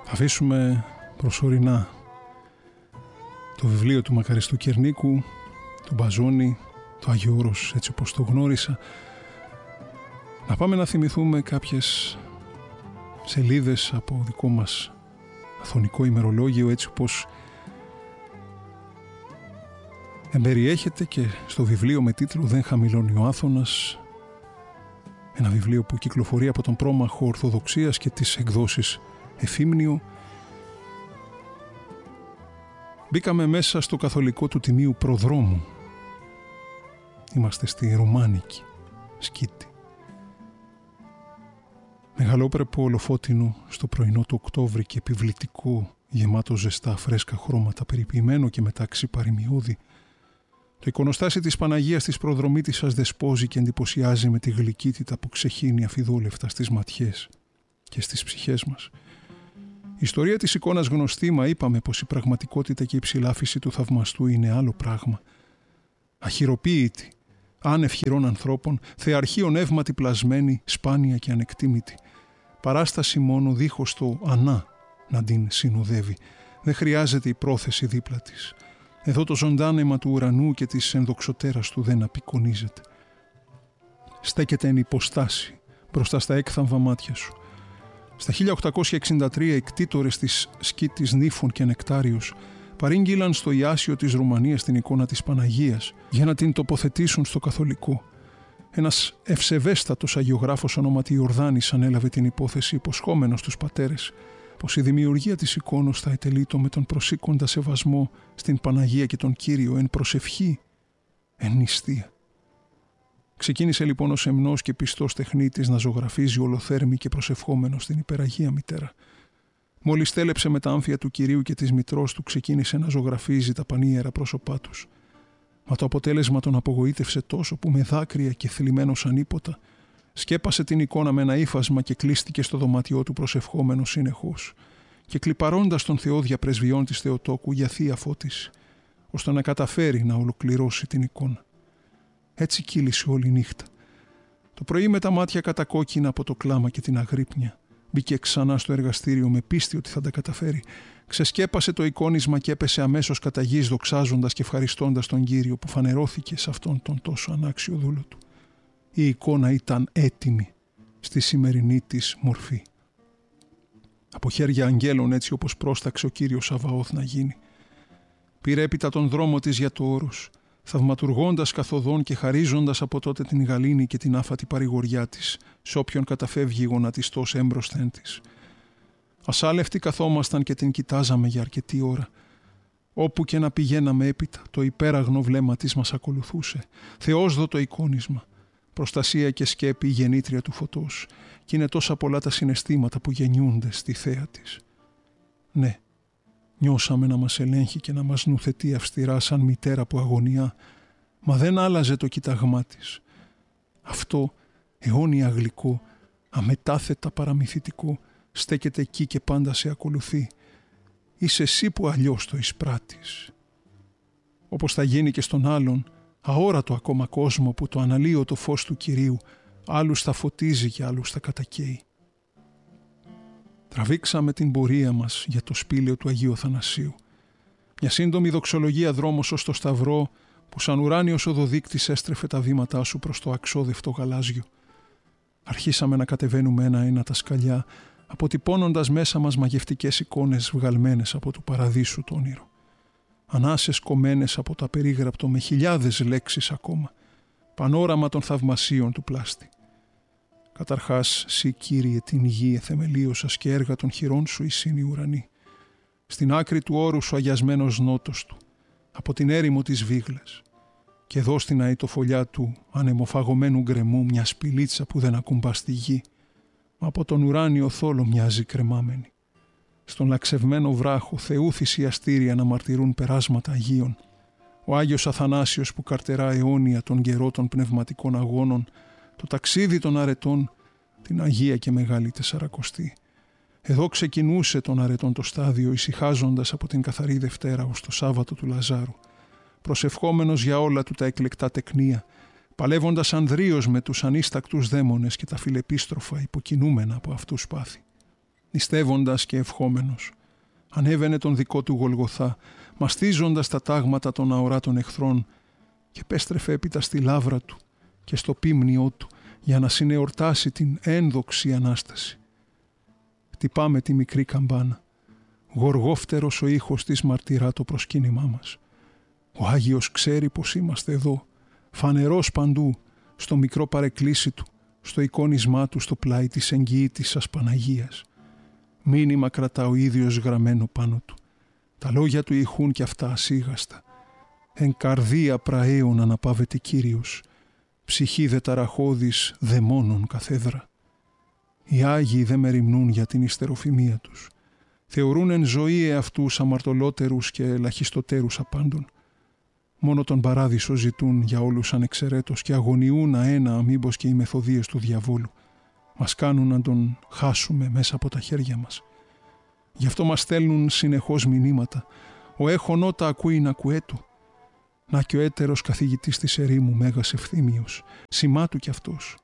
Θα αφήσουμε προσωρινά το βιβλίο του Μακαριστού Κερνίκου, του Μπαζόνη, το Άγιο Όρος έτσι όπως το γνώρισα. Να πάμε να θυμηθούμε κάποιες σελίδες από δικό μας αθωνικό ημερολόγιο, έτσι όπως εμπεριέχεται και στο βιβλίο με τίτλο «Δεν χαμηλώνει ο Άθωνας», ένα βιβλίο που κυκλοφορεί από τον πρόμαχο Ορθοδοξίας και τις εκδόσεις Εφήμνιο. Μπήκαμε μέσα στο καθολικό του Τιμίου Προδρόμου. Είμαστε στη Ρουμάνικη Σκήτη. Μεγαλόπρεπο ολοφώτινο στο πρωινό του Οκτώβρη και επιβλητικό, γεμάτο ζεστά φρέσκα χρώματα, περιποιημένο και μεταξύ παροιμιώδη. Το εικονοστάσι της Παναγίας της Προδρομήτισσας δεσπόζει και εντυπωσιάζει με τη γλυκύτητα που ξεχύνει αφιδόλευτα στις ματιές και στις ψυχές μας. Η ιστορία της εικόνας γνωστή, μα είπαμε πως η πραγματικότητα και η ψηλάφιση του θαυμαστού είναι άλλο πράγμα. Αχυροποίητη, άνευ χειρών ανθρώπων, θεαρχείων εύματι πλασμένη, σπάνια και ανεκτήμητη. Παράσταση μόνο δίχως το ανά να την συνοδεύει. Δεν χρειάζεται η πρόθεση δίπλα της. Εδώ το ζωντάνεμα του ουρανού και της ενδοξωτέρας του δεν απεικονίζεται. Στέκεται εν υποστάση μπροστά στα έκθαμβα μάτια σου. Στα 1863 οι κτήτορες της Σκήτης Νύφων και Νεκτάριος παρήγγειλαν στο Ιάσιο της Ρουμανίας την εικόνα της Παναγίας για να την τοποθετήσουν στο καθολικό. Ένας ευσεβέστατος αγιογράφος ονόματι Ιορδάνης ανέλαβε την υπόθεση υποσχόμενος στους πατέρες πως η δημιουργία της εικόνος θα ετελείτο με τον προσήκοντα σεβασμό στην Παναγία και τον Κύριο εν προσευχή, εν νηστεία. Ξεκίνησε λοιπόν ο σεμνός και πιστός τεχνίτης να ζωγραφίζει ολοθέρμη και προσευχόμενος την υπεραγία μητέρα. Μόλις τέλεψε με τα άμφια του Κυρίου και της μητρός του, ξεκίνησε να ζωγραφίζει τα πανίερα πρόσωπά τους. Μα το αποτέλεσμα τον απογοήτευσε τόσο που με δάκρυα και θλιμμένος ανίποτα σκέπασε την εικόνα με ένα ύφασμα και κλείστηκε στο δωμάτιό του προσευχόμενος συνεχώς και κλιπαρώντας τον Θεό διαπρεσβειών της Θεοτόκου για θεία φώτιση, ώστε να καταφέρει να ολοκληρώσει την εικόνα. Έτσι κύλησε όλη νύχτα. Το πρωί με τα μάτια κατακόκκινα από το κλάμα και την αγρύπνια μπήκε ξανά στο εργαστήριο με πίστη ότι θα τα καταφέρει. Ξεσκέπασε το εικόνισμα και έπεσε αμέσως κατά γης δοξάζοντας και ευχαριστώντας τον Κύριο που φανερώθηκε σε αυτόν τον τόσο ανάξιο δούλο του. Η εικόνα ήταν έτοιμη στη σημερινή της μορφή. Από χέρια αγγέλων έτσι όπως πρόσταξε ο Κύριος Σαβαώθ να γίνει. Πήρε έπειτα τον δρόμο της για το όρος, θαυματουργώντας καθοδόν και χαρίζοντας από τότε την γαλήνη και την άφατη παρηγοριά της σε όποιον καταφεύγει γονατιστός έμπροσθεν της. Ασάλευτοι καθόμασταν και την κοιτάζαμε για αρκετή ώρα. Όπου και να πηγαίναμε έπειτα, το υπέραγνο βλέμμα της μας ακολουθούσε. Θεόσδοτο εικόνισμα, προστασία και σκέπη η γεννήτρια του φωτός, και είναι τόσα πολλά τα συναισθήματα που γεννιούνται στη θέα της. Ναι, νιώσαμε να μας ελέγχει και να μας νουθετεί αυστηρά σαν μητέρα που αγωνιά, μα δεν άλλαζε το κοίταγμά της. Αυτό αιώνια γλυκό, αμετάθετα παραμυθιτικό, στέκεται εκεί και πάντα σε ακολουθεί. Είσαι εσύ που αλλιώς το εισπράττεις. Όπως θα γίνει και στον άλλον, αόρατο ακόμα κόσμο που το αναλύωτο φως του Κυρίου άλλους θα φωτίζει και άλλους θα κατακαίει. Τραβήξαμε την πορεία μας για το σπήλαιο του Αγίου Αθανασίου. Μια σύντομη δοξολογία δρόμος ως το Σταυρό που σαν ουράνιος οδοδείκτης έστρεφε τα βήματά σου προς το αξόδευτο γαλάζιο. Αρχίσαμε να κατεβαίνουμε ένα-ένα τα σκαλιά, αποτυπώνοντας μέσα μας μαγευτικές εικόνες βγαλμένες από του παραδείσου το όνειρο. Ανάσες κομμένες από το απερίγραπτο με χιλιάδες λέξεις ακόμα, πανόραμα των θαυμασίων του πλάστη. Καταρχάς, σύ Κύριε την γη εθεμελίωσας και έργα των χειρών σου εισήν οι ουρανοί. Στην άκρη του όρου σου αγιασμένος νότος του, από την έρημο της Βίγλας. Και εδώ στην αητοφολιά του ανεμοφαγωμένου γκρεμού μια σπηλίτσα που δεν ακουμπά στη γη, μα από τον ουράνιο θόλο μοιάζει κρεμάμενη. Στον λαξευμένο βράχο Θεού θυσιαστήρια να μαρτυρούν περάσματα Αγίων. Ο Άγιος Αθανάσιος που καρτερά αιώνια τον καιρό των πνευματικών αγώνων, το ταξίδι των αρετών, την Αγία και Μεγάλη Τεσσαρακοστή. Εδώ ξεκινούσε των αρετών το στάδιο, ησυχάζοντας από την καθαρή Δευτέρα ως το Σάββατο του Λαζάρου, προσευχόμενος για όλα του τα εκλεκτά τεκνία, παλεύοντας ανδρίως με τους ανίστακτους δαίμονες και τα φιλεπίστροφα υποκινούμενα από αυτούς πάθη. νηστεύοντας και ευχόμενος. Ανέβαινε τον δικό του Γολγοθά, μαστίζοντας τα τάγματα των αοράτων εχθρών και επέστρεφε έπειτα στη λάβρα του και στο πίμνιό του για να συνεορτάσει την ένδοξη Ανάσταση. Χτυπάμε τη μικρή καμπάνα. Γοργόφτερος ο ήχος της μαρτυρά το προσκύνημά μας. Ο Άγιος ξέρει πως είμαστε εδώ, φανερός παντού, στο μικρό παρεκκλήσι του, στο εικόνισμά του στο πλάι της εγγυήτης σας Παναγίας. Μήνυμα κρατά ο ίδιος γραμμένο πάνω του. Τα λόγια του ηχούν κι αυτά ασίγαστα. Εν καρδία πραέων αναπαύεται Κύριος, ψυχή δε ταραχώδης δαιμόνων καθέδρα. Οι Άγιοι δε μεριμνούν για την ιστεροφημία τους. Θεωρούν εν ζωή εαυτούς αμαρτωλότερους και ελαχιστοτέρους απάντων. Μόνο τον παράδεισο ζητούν για όλους ανεξαιρέτως και αγωνιούν αένα μήπως και οι μεθοδίες του διαβόλου μας κάνουν να τον χάσουμε μέσα από τα χέρια μας. Γι' αυτό μας στέλνουν συνεχώς μηνύματα. Ο έχων ότα ακούει να κουέτο. Να και ο έτερος καθηγητής της ερήμου Μέγας Ευθύμιος, σημά του κι αυτός.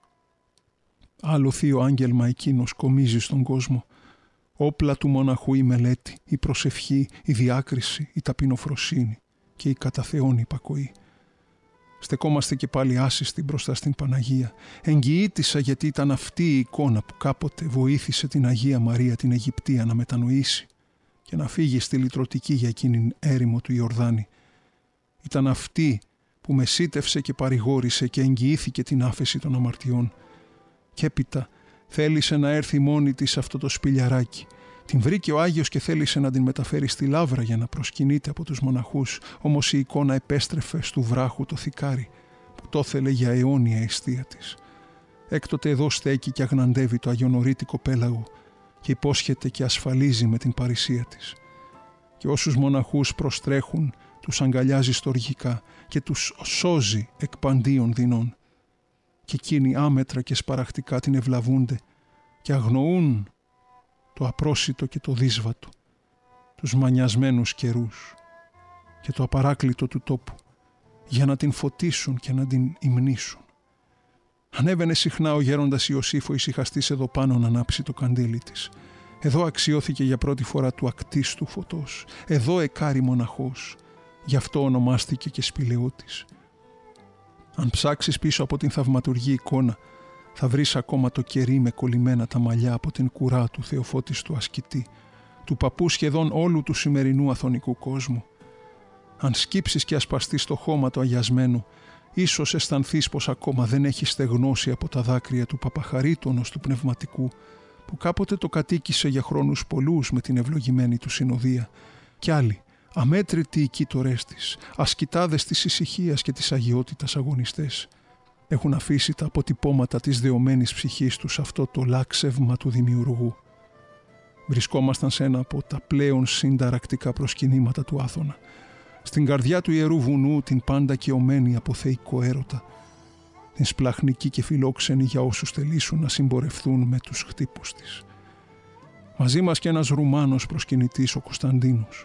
Άλλο θείο άγγελμα εκείνος κομίζει στον κόσμο. Όπλα του μοναχού η μελέτη, η προσευχή, η διάκριση, η ταπεινοφροσύνη και η κατά Θεόν υπακοή. Στεκόμαστε και πάλι άσυστοι μπροστά στην Παναγία. Εγγυήτησα γιατί ήταν αυτή η εικόνα που κάποτε βοήθησε την Αγία Μαρία την Αιγυπτία να μετανοήσει και να φύγει στη λυτρωτική για εκείνην έρημο του Ιορδάνη. Ήταν αυτή που μεσίτευσε και παρηγόρησε και εγγυήθηκε την άφεση των αμαρτιών. Και έπειτα θέλησε να έρθει μόνη της αυτό το σπηλιαράκι. Την βρήκε ο Άγιος και θέλησε να την μεταφέρει στη λάβρα για να προσκυνείται από τους μοναχούς, όμως η εικόνα επέστρεφε στου βράχου το θικάρι που το ήθελε για αιώνια αιστεία της. Έκτοτε εδώ στέκει και αγναντεύει το αγιονορίτικο πέλαγο και υπόσχεται και ασφαλίζει με την παρησία της. Και όσους μοναχούς προστρέχουν τους αγκαλιάζει στοργικά και τους σώζει εκ παντίων δεινών. Και εκείνοι άμετρα και σπαραχτικά την ευλαβούνται και αγνοούν το απρόσιτο και το δύσβατο, τους μανιασμένους καιρούς και το απαράκλητο του τόπου για να την φωτίσουν και να την υμνήσουν. Ανέβαινε συχνά ο γέροντας Ιωσήφ ο ησυχαστής εδώ πάνω να ανάψει το καντήλι της. Εδώ αξιώθηκε για πρώτη φορά του ακτίστου φωτός. Εδώ εκάρη μοναχός. Γι' αυτό ονομάστηκε και σπηλαιώτης. Αν ψάξεις πίσω από την θαυματουργή εικόνα, θα βρεις ακόμα το κερί με κολλημένα τα μαλλιά από την κουρά του θεοφώτιστου ασκητή, του παππού σχεδόν όλου του σημερινού αθωνικού κόσμου. Αν σκύψεις και ασπαστείς το χώμα το αγιασμένο, ίσως αισθανθείς πως ακόμα δεν έχει στεγνώσει από τα δάκρυα του παπαχαρίτωνος του πνευματικού, που κάποτε το κατοίκησε για χρόνους πολλούς με την ευλογημένη του συνοδεία, κι άλλοι, αμέτρητοι οι κοίτορές της, ασκητάδες της ησυχίας και της αγιότητας αγωνιστές, έχουν αφήσει τα αποτυπώματα της δεωμένης ψυχής τους αυτό το λάξευμα του δημιουργού. Βρισκόμασταν σε ένα από τα πλέον συνταρακτικά προσκυνήματα του Άθωνα, στην καρδιά του Ιερού Βουνού, την πάντα καιωμένη από θεϊκό έρωτα, την σπλαχνική και φιλόξενη για όσους θελήσουν να συμπορευθούν με τους χτύπους της. Μαζί μας και ένας Ρουμάνος προσκυνητής, ο Κωνσταντίνος,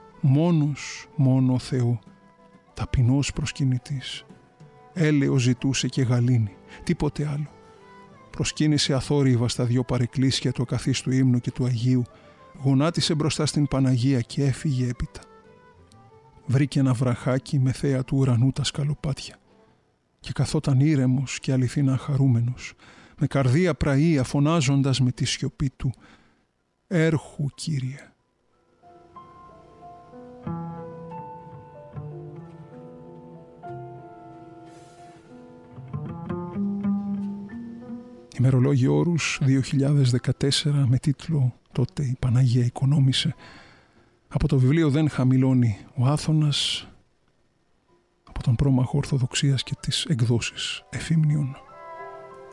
μόνο Θεό, ταπεινός προσκυνητής. Έλεος ζητούσε και γαλήνη, τίποτε άλλο. Προσκύνησε αθόρυβα στα δυο παρεκκλήσια του ακαθίστου ύμνου και του Αγίου, γονάτισε μπροστά στην Παναγία και έφυγε έπειτα. Βρήκε ένα βραχάκι με θέα του ουρανού τα σκαλοπάτια και καθόταν ήρεμος και αληθινά χαρούμενος, με καρδία πραεία φωνάζοντας με τη σιωπή του «Έρχου, Κύριε». Ημερολόγιο Όρους 2014 με τίτλο «Τότε η Παναγία οικονόμησε», από το βιβλίο «Δεν χαμηλώνει ο Άθωνας», από τον πρόμαχο Ορθοδοξίας και τις εκδόσεις Εφήμνιον.